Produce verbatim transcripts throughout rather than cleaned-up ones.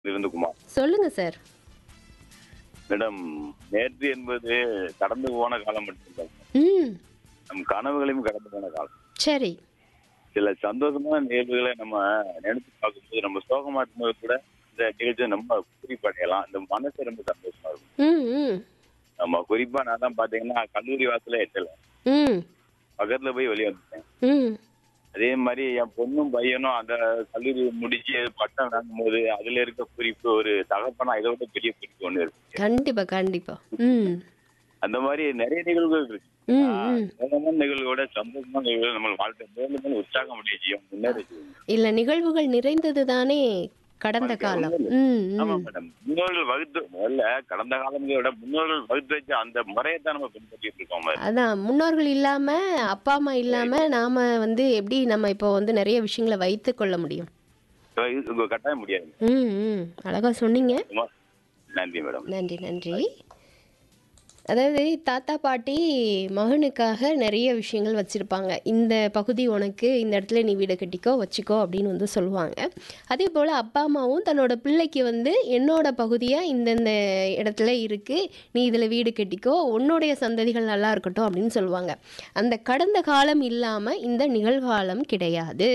நிருந்துகுமார். சொல்லுங்க sir. Madam, நேற்று என்பது கடந்து போன காலம் மட்டுமில்லை. ம். நம் கனவுகளையும் கடந்து போன காலம். சரி. சில சந்தோஷமான நிகழ்வுகளை நம்ம நினைச்சு பார்க்கும்போது நம்ம சோகமா இருக்கும்போது கூட இந்த நிகழ்ச்சியை நம்ம குறிப்படையலாம். இந்த மனசு ரொம்ப சந்தோஷமா இருக்கும். ம். ம். நம்ம குறிப்பா நான் தான் பாத்தீங்கன்னா கல்லூரி வாசல எட்டல. ம். பக்கத்துல போய் வெளியே வந்துட்டேன். ம். அதே மாதிரி என் பொண்ணும் பையனும் அந்த கல்லூரி முடிச்சு பட்டம் வாங்கும் போது அதுல இருக்க குறிப்பு ஒரு தகப்பனா இதை விட பெரிய குறிப்பு ஒண்ணு இருக்கு. கண்டிப்பா கண்டிப்பா. ம். அந்த மாதிரி நிறைய நிகழ்வுகள் இருக்கு. ம். ம். சோகமான நிகழ்வுகளோட சந்தோஷமான நிகழ்வுகள் நம்ம வாழ்க்கை மேலும் மேலும் உற்சாகம் அடைய செய்யும், முன்னேற செய்யும். இல்ல, நிகழ்வுகள் நிறைந்தது தானே கடந்த காலம். ம். ஆமா ம். மேடம், முன்னோர்கள் வகுத்து முதல்ல கடந்த காலங்களை விட முன்னோர்கள் வகுத்து வச்ச அந்த முறையை தான் நம்ம பின்பற்றிட்டு இருக்கோம் மாதிரி. அதான், முன்னோர்கள் இல்லாம அப்பா அம்மா இல்லாம நாம வந்து எப்படி நம்ம இப்போ வந்து நிறைய விஷயங்களை வைத்து கொள்ள முடியும்? உங்க கட்டாயம் முடியாது. ம். ம். அழகா சொன்னீங்க. சும்மா நன்றி மேடம். நன்றி நன்றி. அதாவது தாத்தா பாட்டி மகனுக்காக நிறைய விஷயங்கள் வச்சுருப்பாங்க. இந்த பகுதி உனக்கு, இந்த இடத்துல நீ வீடு கட்டிக்கோ வச்சுக்கோ அப்படின்னு வந்து சொல்லுவாங்க. அதே போல் அப்பா அம்மாவும் தன்னோட பிள்ளைக்கு வந்து என்னோட பகுதியாக இந்தந்த இடத்துல இருக்குது, நீ இதில் வீடு கட்டிக்கோ, உன்னுடைய சந்ததிகள் நல்லா இருக்கட்டும் அப்படின்னு சொல்லுவாங்க. அந்த கடந்த காலம் இல்லாமல் இந்த நிகழ்காலம் கிடையாது.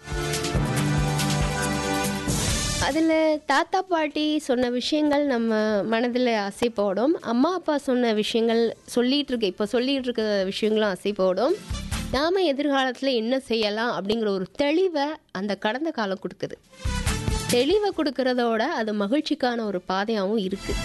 அதில் தாத்தா பாட்டி சொன்ன விஷயங்கள் நம்ம மனதில் அசை போடும். அம்மா அப்பா சொன்ன விஷயங்கள் சொல்லிகிட்டு இருக்க இப்போ சொல்லிகிட்டு இருக்க விஷயங்களும் அசை போடும். நாம் எதிர்காலத்தில் என்ன செய்யலாம் அப்படிங்கிற ஒரு தெளிவை அந்த கடந்த காலம் கொடுக்குது. தெளிவை கொடுக்கறதோட அது மகிழ்ச்சிக்கான ஒரு பாதையாகவும் இருக்குது.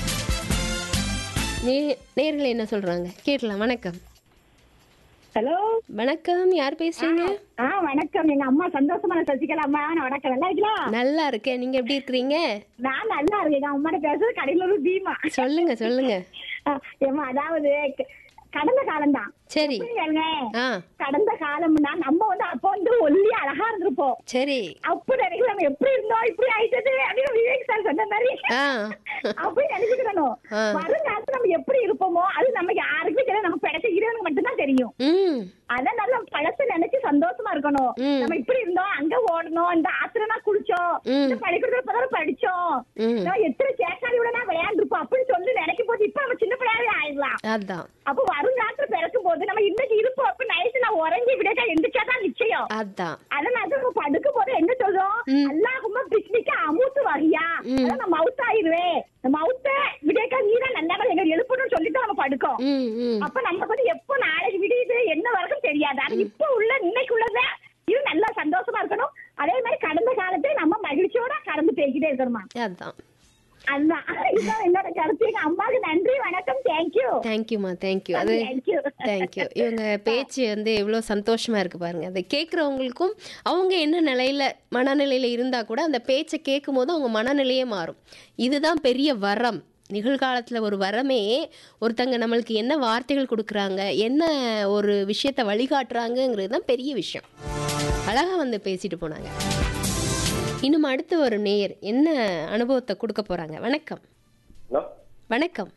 நே நேர்கள் என்ன சொல்கிறாங்க கேட்கலாம். வணக்கம். ஹலோ, வணக்கம். யார் பேசுறீங்க? ஆ வணக்கம். எங்க அம்மா சந்தோஷமான சசிகலாமா. வணக்கம், நல்லா இருக்கீங்களா? நல்லா இருக்கேன். நீங்க எப்படி இருக்கிறீங்க? நான் நல்லா இருக்கேன். எங்க அம்மாட்ட பேசுறது கடையில பீமா. சொல்லுங்க சொல்லுங்க. ஏமா, அதாவது கடந்த காலம் தான். சரி. ஆ. கடந்த காலம்னா நம்ம வந்து அப்ப வந்து ஒல்லி அழகா இருந்திருப்போம். சரி. அப்ப நினைக்கல நம்ம எப்படி இருந்தோம் இப்படி ஆயிட்டது அப்படின்னு விவேக் சார் சொன்ன மாதிரி அப்படி நினைச்சுக்கணும். வருங்காலத்துல நம்ம எப்படி இருப்போமோ அது நம்ம யாருக்குமே தெரியும், நம்ம பிழைச்ச இறைவனுக்கு மட்டும்தான் தெரியும். அதனால நம்ம பழச நினைச்சு சந்தோஷமா இருக்கணும். நம்ம இப்படி இருந்தோம், அங்க ஓடணும், இந்த ஆத்திரனா குளிச்சோம், இந்த பள்ளிக்கூடத்துல இப்பதான் படிச்சோம், எத்தனை சேக்காரியோட நான் விளையாண்டுருப்போம் அப்படின்னு சொல்லி நினைக்கும் போது இப்ப நம்ம சின்ன பிள்ளையாவே ஆயிடலாம். அப்ப வருங்காலத்துல பிறக்கும் போது நம்ம இன்னைக்கு இருப்போம், அப்ப நைட்டு நான் உறங்கி விடக்கா எந்திரிச்சாதான் நிச்சயம். அதனால நம்ம படுக்கும் போது என்ன சொல்றோம், அல்லாஹும்ம பிஸ்மிக்க அமுத்து வகையா, நம்ம மவுத் ஆயிருவேன், மவுத்த விடக்கா நீதான் நல்லா எங்க எழுப்பணும்னு சொல்லிட்டு நம்ம படுக்கோம். அப்ப நமக்கு வந்து எப்போ நாளைக்கு விடியுது என்ன வரைக்கும் தெரியாது. அது இப்ப உள்ள இன்னைக்கு உள்ளத இது நல்லா சந்தோஷமா இருக்கணும். அதே மாதிரி கடந்த காலத்தை நம்ம மகிழ்ச்சியோட கடந்து போய்கிட்டே இருக்கணுமா. அதான் அதுதான் இதுதான் என்னோட கருத்து. எங்க அம்மாவுக்கு நன்றி, வணக்கம், தேங்க்யூ. தேங்க்யூமா, தேங்க்யூ. அது தேங்க்யூ. இவங்க பேச்சு வந்து எவ்வளோ சந்தோஷமா இருக்கு பாருங்க. அதை கேட்குறவங்களுக்கும் அவங்க என்ன நிலையில மனநிலையில இருந்தா கூட அந்த பேச்சை கேட்கும் போது அவங்க மனநிலையே மாறும். இதுதான் பெரிய வரம். நிகழ்காலத்தில் ஒரு வரமே ஒருத்தங்க நம்மளுக்கு என்ன வார்த்தைகள் கொடுக்குறாங்க, என்ன ஒரு விஷயத்தை வழிகாட்டுறாங்கங்கிறது தான் பெரிய விஷயம். அழகாக வந்து பேசிட்டு போனாங்க. இன்னும் அடுத்து ஒரு நேயர் என்ன அனுபவத்தை கொடுக்க போறாங்க. வணக்கம். வணக்கம்.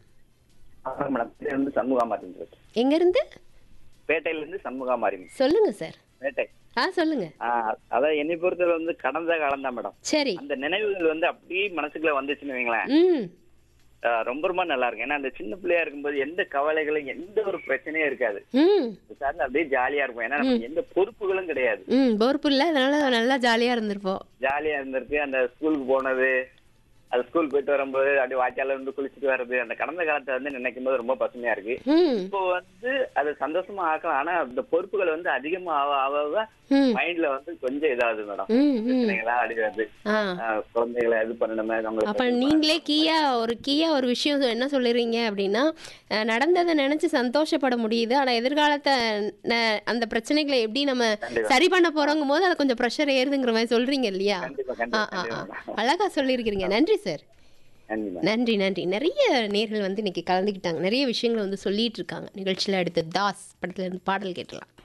எங்க இருந்து? பேட்டையில இருந்து சண்முகாமாரி. சொல்லுங்க சார். பேட்டை. ஆ சொல்லுங்க. அதான் என்னை பொறுத்தவரை வந்து கடந்த காலம் தான் மேடம். சரி. அந்த நினைவுகள் வந்து அப்படியே மனசுக்குள்ள வந்துச்சுன்னு வைங்களேன், ரொம்ப ரொம்ப நல்லா இருக்கும். ஏன்னா அந்த சின்ன பிள்ளையா இருக்கும்போது எந்த கவலைகளும் எந்த ஒரு பிரச்சனையும் இருக்காது. அப்படியே ஜாலியா இருக்கும். ஏன்னா எந்த பொறுப்புகளும் கிடையாது. பொறுப்பு இல்ல, அதனால நல்லா ஜாலியா இருந்திருப்போம். ஜாலியா இருந்திருக்கு. அந்த ஸ்கூலுக்கு போனது, அது ஸ்கூல் போயிட்டு வரும்போது அப்படியே வாய்க்கால இருந்து குளிச்சுட்டு வர்றது, அந்த கடந்த காலத்தை வந்து நினைக்கும் போது ரொம்ப பசுமையா இருக்கு. இப்போ வந்து அது சந்தோஷமா ஆக்கலாம். ஆனா இந்த பொறுப்புகள் வந்து அதிகமா ஆக ஆக மைண்ட்ல வந்து கொஞ்சம் இதாகுது மேடம். அடி வருது, குழந்தைகளை இது பண்ணணுமே. அப்ப நீங்களே கீயா ஒரு கீயா ஒரு விஷயம் என்ன சொல்லுறீங்க அப்படின்னா, நடந்ததை நினைச்சு சந்தோஷப்பட முடியுது, ஆனா எதிர்காலத்தை அந்த பிரச்சனைகளை எப்படி நம்ம சரி பண்ண போறோங்கும் போது அது கொஞ்சம் ப்ரெஷர் ஏறுதுங்கிற மாதிரி சொல்றீங்க இல்லையா? அழகா சொல்லியிருக்கிறீங்க. நன்றி சார். நன்றி நன்றி. நிறைய நேர்கள் வந்து இன்னைக்கு கலந்துக்கிட்டாங்க, நிறைய விஷயங்களை வந்து சொல்லிட்டு இருக்காங்க. நிகழ்ச்சியில் அடுத்து தாஸ் படத்துல இருந்து பாடல் கேட்டலாம்.